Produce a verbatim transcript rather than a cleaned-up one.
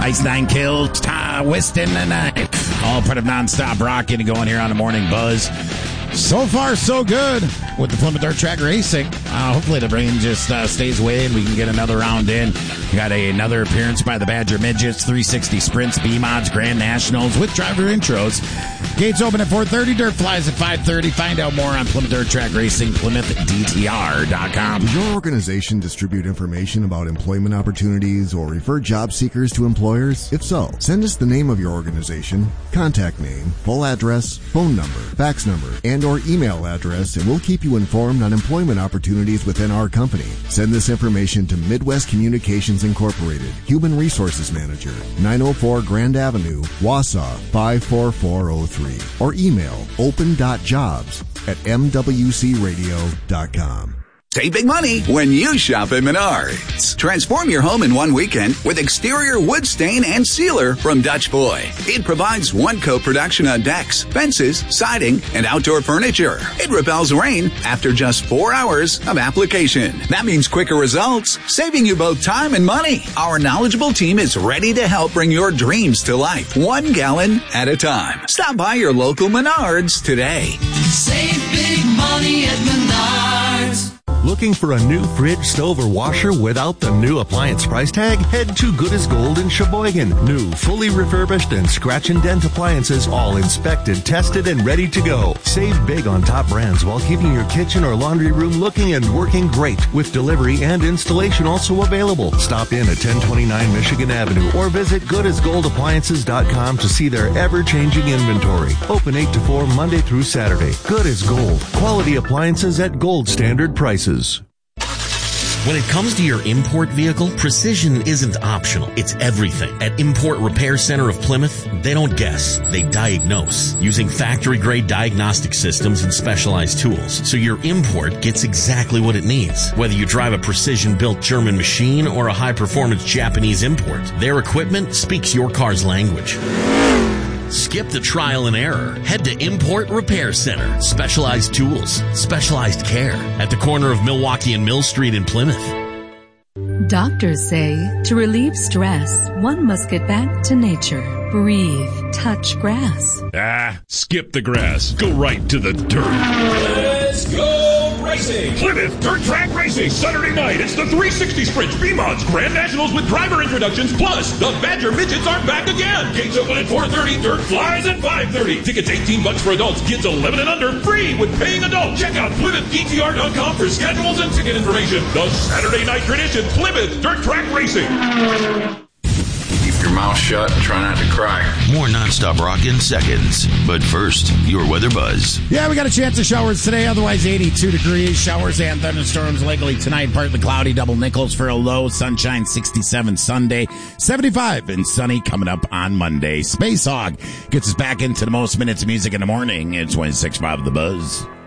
Ice Nine Kills, Twistin' the Night. All part of nonstop rocking and going here on the Morning Buzz. So far, so good with the Plymouth Dirt Track Racing. Uh, hopefully the rain just uh, stays away and we can get another round in. We got a, another appearance by the Badger Midgets, three sixty Sprints, B-Mods, Grand Nationals with driver intros. Gates open at four thirty, Dirt flies at five thirty. Find out more on Plymouth Dirt Track Racing, Plymouth D T R dot com. Does your organization distribute information about employment opportunities or refer job seekers to employers? If so, send us the name of your organization, contact name, full address, phone number, fax number, and or email address, and we'll keep you informed on employment opportunities within our company. Send this information to Midwest Communications Incorporated, Human Resources Manager, nine oh four Grand Avenue, Wausau, five four four oh three, or email open dot jobs at m w c radio dot com. Save big money when you shop at Menards. Transform your home in one weekend with exterior wood stain and sealer from Dutch Boy. It provides one-coat protection on decks, fences, siding, and outdoor furniture. It repels rain after just four hours of application. That means quicker results, saving you both time and money. Our knowledgeable team is ready to help bring your dreams to life, one gallon at a time. Stop by your local Menards today. Save big money at Menards. Looking for a new fridge, stove, or washer without the new appliance price tag? Head to Good as Gold in Sheboygan. New, fully refurbished, and scratch and dent appliances, all inspected, tested, and ready to go. Save big on top brands while keeping your kitchen or laundry room looking and working great, with delivery and installation also available. Stop in at ten twenty-nine Michigan Avenue or visit good as gold appliances dot com to see their ever-changing inventory. Open eight to four Monday through Saturday. Good as Gold. Quality appliances at gold standard prices. When it comes to your import vehicle, precision isn't optional. It's everything. At Import Repair Center of Plymouth, they don't guess. They diagnose using factory-grade diagnostic systems and specialized tools. So your import gets exactly what it needs. Whether you drive a precision-built German machine or a high-performance Japanese import, their equipment speaks your car's language. Skip the trial and error. Head to Import Repair Center. Specialized tools, specialized care at the corner of Milwaukee and Mill Street in Plymouth. Doctors say to relieve stress, one must get back to nature. Breathe, touch grass. Ah, skip the grass. Go right to the dirt. Let's go racing! Plymouth Dirt Track Racing, Saturday night. It's the three sixty Sprints, B-Mods, Grand Nationals with driver introductions, plus the Badger Midgets are back again. Gates open at four thirty, Dirt flies at five thirty. Tickets eighteen bucks for adults, kids eleven and under, free with paying adults. Check out Plymouth D T R dot com for schedules and ticket information. The Saturday night tradition, Plymouth Dirt Track Racing. Keep your mouth shut and try not to cry. More nonstop rock in seconds. But first, your weather buzz. Yeah, we got a chance of showers today, otherwise eighty-two degrees. Showers and thunderstorms likely tonight, partly cloudy, double nickels for a low. Sunshine sixty-seven Sunday, seventy-five and sunny coming up on Monday. Space Hog gets us back into the most minutes of music in the morning. It's twenty-six point five The Buzz.